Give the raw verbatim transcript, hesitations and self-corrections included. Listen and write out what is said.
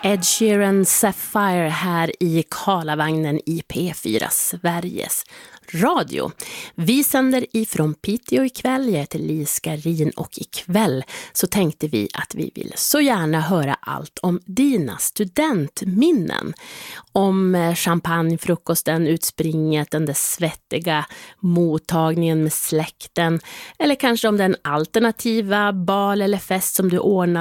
Ed Sheeran Sapphire här i Karlavagnen i P fyra Sveriges Radio. Vi sänder ifrån Piteå ikväll. Jag heter Lis Garin och ikväll så tänkte vi att vi vill så gärna höra allt om dina studentminnen. Om champagnefrukosten, utspringet, den där svettiga mottagningen med släkten. Eller kanske om den alternativa bal eller fest som du ordnar